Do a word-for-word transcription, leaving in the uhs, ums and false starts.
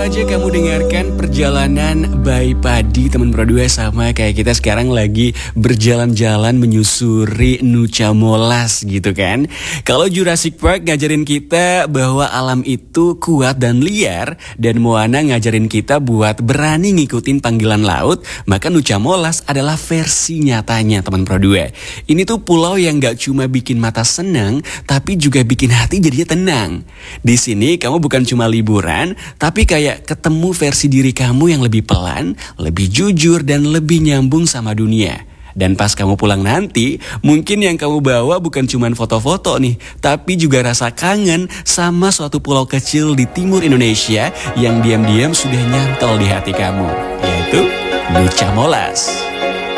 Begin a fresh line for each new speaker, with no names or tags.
saja kamu dengarkan Perjalanan by Padi, teman Pro dua, sama kayak kita sekarang lagi berjalan-jalan menyusuri Nucha Molas gitu kan. Kalau Jurassic Park ngajarin kita bahwa alam itu kuat dan liar, dan Moana ngajarin kita buat berani ngikutin panggilan laut, maka Nucha Molas adalah versi nyatanya, teman Pro dua. Ini tuh pulau yang gak cuma bikin mata senang, tapi juga bikin hati jadinya tenang. Di sini kamu bukan cuma liburan, tapi kayak ketemu versi diri kamu yang lebih pelan, lebih jujur, dan lebih nyambung sama dunia. Dan pas kamu pulang nanti, mungkin yang kamu bawa bukan cuma foto-foto nih, tapi juga rasa kangen sama suatu pulau kecil di timur Indonesia yang diam-diam sudah nyantol di hati kamu, yaitu Nucha Molas.